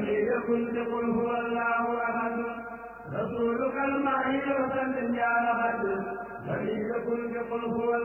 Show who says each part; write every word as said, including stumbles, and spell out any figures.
Speaker 1: يكن قل هو الله أحد رسولك المعين وسلم يا أحد ولم يكن قل هو